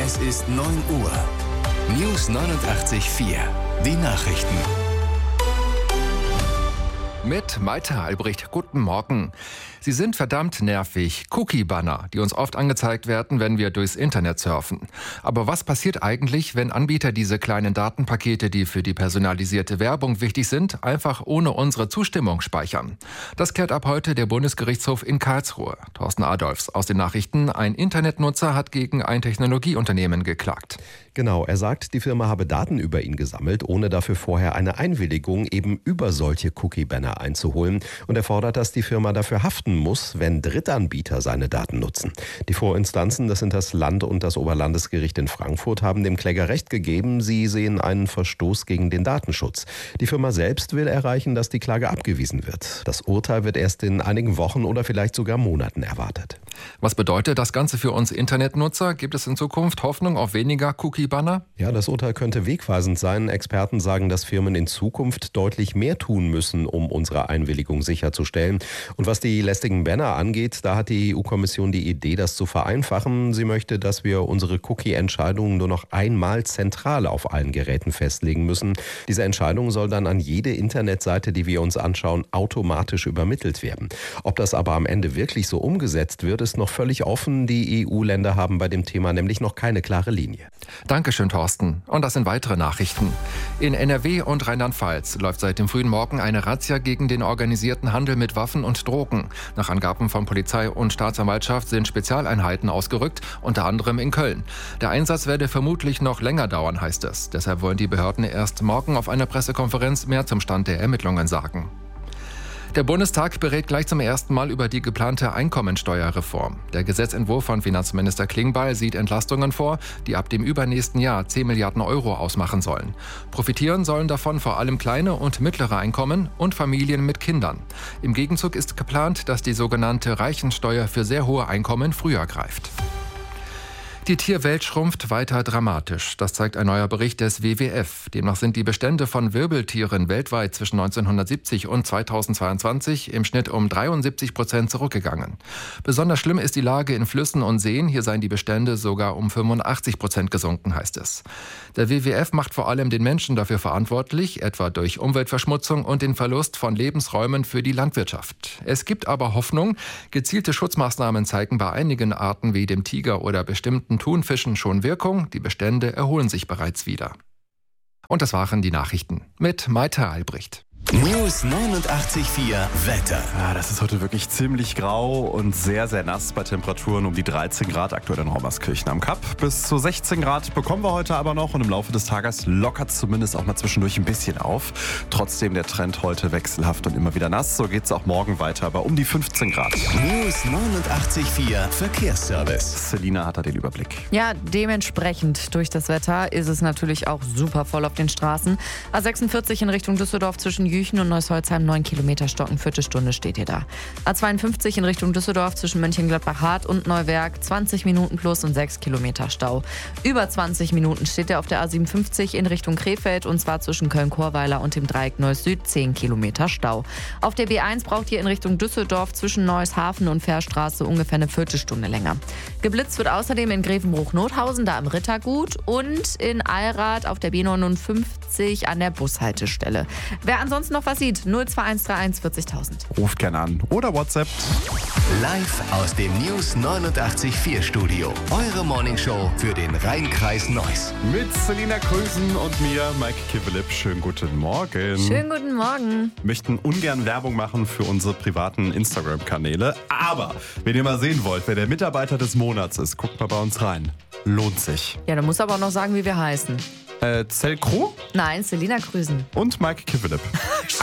Es ist 9 Uhr. News 89.4. Die Nachrichten. Mit Malte Albrecht. Guten Morgen. Sie sind verdammt nervig. Cookie-Banner, die uns oft angezeigt werden, wenn wir durchs Internet surfen. Aber was passiert eigentlich, wenn Anbieter diese kleinen Datenpakete, die für die personalisierte Werbung wichtig sind, einfach ohne unsere Zustimmung speichern? Das klärt ab heute der Bundesgerichtshof in Karlsruhe. Thorsten Adolfs aus den Nachrichten. Ein Internetnutzer hat gegen ein Technologieunternehmen geklagt. Genau, er sagt, die Firma habe Daten über ihn gesammelt, ohne dafür vorher eine Einwilligung eben über solche Cookie-Banner einzuholen. Und er fordert, dass die Firma dafür haften muss, wenn Drittanbieter seine Daten nutzen. Die Vorinstanzen, das sind das Land- und das Oberlandesgericht in Frankfurt, haben dem Kläger Recht gegeben. Sie sehen einen Verstoß gegen den Datenschutz. Die Firma selbst will erreichen, dass die Klage abgewiesen wird. Das Urteil wird erst in einigen Wochen oder vielleicht sogar Monaten erwartet. Was bedeutet das Ganze für uns Internetnutzer? Gibt es in Zukunft Hoffnung auf weniger Cookie-Banner? Ja, das Urteil könnte wegweisend sein. Experten sagen, dass Firmen in Zukunft deutlich mehr tun müssen, um unsere Einwilligung sicherzustellen. Und was die lästigen Banner angeht, da hat die EU-Kommission die Idee, das zu vereinfachen. Sie möchte, dass wir unsere Cookie-Entscheidungen nur noch einmal zentral auf allen Geräten festlegen müssen. Diese Entscheidung soll dann an jede Internetseite, die wir uns anschauen, automatisch übermittelt werden. Ob das aber am Ende wirklich so umgesetzt wird, ist noch völlig offen. Die EU-Länder haben bei dem Thema nämlich noch keine klare Linie. Dankeschön, Thorsten. Und das sind weitere Nachrichten. In NRW und Rheinland-Pfalz läuft seit dem frühen Morgen eine Razzia gegen den organisierten Handel mit Waffen und Drogen. Nach Angaben von Polizei und Staatsanwaltschaft sind Spezialeinheiten ausgerückt, unter anderem in Köln. Der Einsatz werde vermutlich noch länger dauern, heißt es. Deshalb wollen die Behörden erst morgen auf einer Pressekonferenz mehr zum Stand der Ermittlungen sagen. Der Bundestag berät gleich zum ersten Mal über die geplante Einkommensteuerreform. Der Gesetzentwurf von Finanzminister Klingbeil sieht Entlastungen vor, die ab dem übernächsten Jahr 10 Milliarden Euro ausmachen sollen. Profitieren sollen davon vor allem kleine und mittlere Einkommen und Familien mit Kindern. Im Gegenzug ist geplant, dass die sogenannte Reichensteuer für sehr hohe Einkommen früher greift. Die Tierwelt schrumpft weiter dramatisch. Das zeigt ein neuer Bericht des WWF. Demnach sind die Bestände von Wirbeltieren weltweit zwischen 1970 und 2022 im Schnitt um 73% zurückgegangen. Besonders schlimm ist die Lage in Flüssen und Seen. Hier seien die Bestände sogar um 85% gesunken, heißt es. Der WWF macht vor allem den Menschen dafür verantwortlich, etwa durch Umweltverschmutzung und den Verlust von Lebensräumen für die Landwirtschaft. Es gibt aber Hoffnung. Gezielte Schutzmaßnahmen zeigen bei einigen Arten wie dem Tiger oder bestimmten Thunfischen schon Wirkung. Die Bestände erholen sich bereits wieder. Und das waren die Nachrichten mit Malte Albrecht. News 89.4 Wetter. Ja, das ist heute wirklich ziemlich grau und sehr, sehr nass bei Temperaturen um die 13 Grad aktuell in Rommerskirchen am Kap. Bis zu 16 Grad bekommen wir heute aber noch und im Laufe des Tages lockert es zumindest auch mal zwischendurch ein bisschen auf. Trotzdem der Trend heute wechselhaft und immer wieder nass. So geht es auch morgen weiter bei um die 15 Grad. News 89.4 Verkehrsservice. Selina hat da den Überblick. Ja, dementsprechend durch das Wetter ist es natürlich auch super voll auf den Straßen. A46 in Richtung Düsseldorf zwischen Jüchen und Neuss-Holzheim 9 Kilometer Stocken, Viertelstunde steht ihr da. A52 in Richtung Düsseldorf zwischen Mönchengladbach-Hart und Neuwerk 20 Minuten plus und 6 Kilometer Stau. Über 20 Minuten steht er auf der A57 in Richtung Krefeld und zwar zwischen Köln-Chorweiler und dem Dreieck Neuss-Süd 10 Kilometer Stau. Auf der B1 braucht ihr in Richtung Düsseldorf zwischen Neuss-Hafen und Fährstraße ungefähr eine Viertelstunde länger. Geblitzt wird außerdem in Grevenbruch-Nothausen, da am Rittergut und in Allrath auf der B59 an der Bushaltestelle. Wer ansonsten noch was sieht, 02131 40.000. Ruft gerne an oder WhatsApp. Live aus dem News 89.4 Studio. Eure Morningshow für den Rhein-Kreis Neuss. Mit Selina Krüsen und mir, Mike Kivelip. Schönen guten Morgen. Schönen guten Morgen. Wir möchten ungern Werbung machen für unsere privaten Instagram-Kanäle. Aber wenn ihr mal sehen wollt, wer der Mitarbeiter des Monats ist, guckt mal bei uns rein. Lohnt sich. Ja, dann musst du aber auch noch sagen, wie wir heißen. Zell Kroh Nein, Selina Krüsen. und Mike Kivelip.